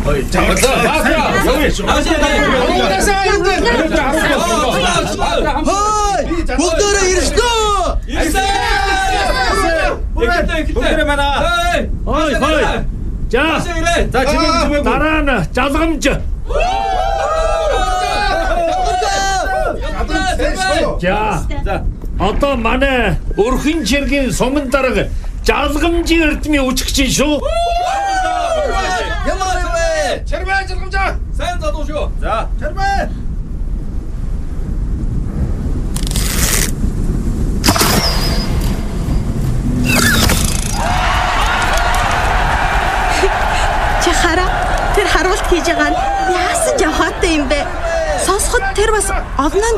Бүгдээрээ ирсэн. Бүгдээрээ байна. Хой. За чимээ дараа нь жалгамж. За одоо манай өрхөн чиргийн сумын дарга жалгамжийн эрдмийн үжигч шүү. Ямар вэ? Чармаа жалгамжаа. Сайн задуу шүү. За. Чармаа. Чи хараа тэр харуулт хийж байгаа нь яасан жавхаатай юм бэ? Сонсоход тэр бас олноо